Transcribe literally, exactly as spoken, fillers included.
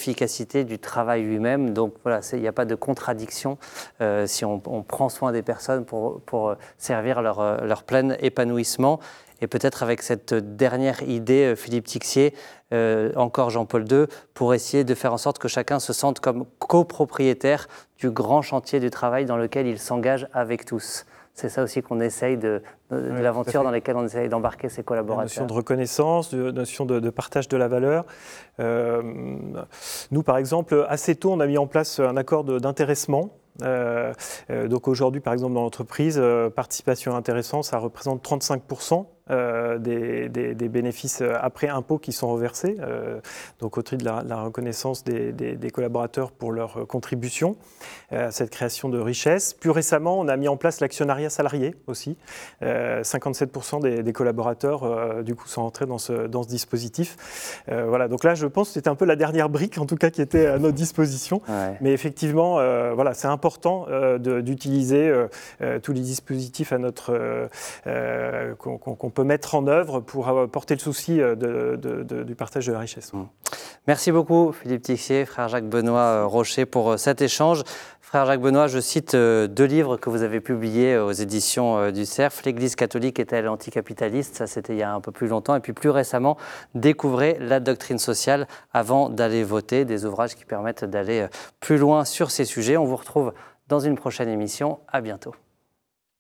l'efficacité du travail lui-même. Donc voilà, il n'y a pas de contradiction euh, si on, on prend soin des personnes pour, pour servir leur, leur plein épanouissement. Et peut-être avec cette dernière idée, Philippe Tixier, euh, encore Jean-Paul deux, pour essayer de faire en sorte que chacun se sente comme copropriétaire du grand chantier du travail dans lequel il s'engage avec tous. C'est ça aussi qu'on essaye de, de, de oui, l'aventure dans laquelle on essaye d'embarquer ses collaborateurs. La notion de reconnaissance, de notion de, de partage de la valeur. Euh, nous, par exemple, assez tôt, on a mis en place un accord d'intéressement. Euh, euh, donc aujourd'hui, par exemple, dans l'entreprise, euh, participation et intéressement, ça représente trente-cinq pour cent euh, des, des, des bénéfices après impôts qui sont reversés, euh, donc au titre de la, la reconnaissance des, des, des collaborateurs pour leur contribution euh, à cette création de richesse. Plus récemment, on a mis en place l'actionnariat salarié aussi. Euh, cinquante-sept pour cent des, des collaborateurs, euh, du coup, sont entrés dans ce, dans ce dispositif. Euh, voilà, donc là, je pense que c'était un peu la dernière brique, en tout cas, qui était à notre disposition. Ouais. Mais effectivement, euh, voilà, c'est important Euh, d'utiliser euh, euh, tous les dispositifs à notre, euh, euh, qu'on qu'on peut mettre en œuvre pour euh, porter le souci de, de, de, du partage de la richesse. Mmh. Merci beaucoup Philippe Tixier, frère Jacques Benoît Rocher pour cet échange. Frère Jacques Benoît, je cite deux livres que vous avez publiés aux éditions du Cerf. L'Église catholique est-elle anticapitaliste? Ça, c'était il y a un peu plus longtemps. Et puis plus récemment, Découvrez la doctrine sociale avant d'aller voter. Des ouvrages qui permettent d'aller plus loin sur ces sujets. On vous retrouve dans une prochaine émission. À bientôt.